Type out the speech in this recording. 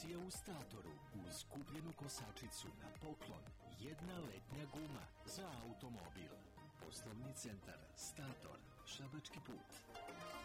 Akcija u Statoru. Uz kupljenu kosačicu na poklon jedna letnja guma za automobil. Poslovni centar Stator, Šabački put.